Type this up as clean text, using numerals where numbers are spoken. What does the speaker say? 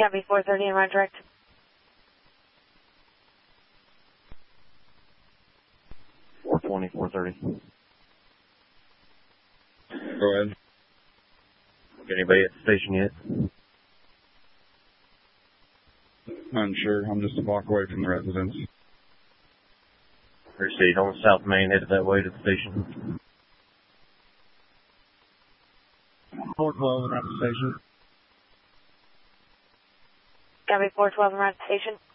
Copy 430 and right direct. Four 430. Go ahead. Got anybody at the station yet? Unsure. I'm just a block away from the residence. Proceed on South Main, headed that way to the station. 412 and right to station. Copy 412 and right station.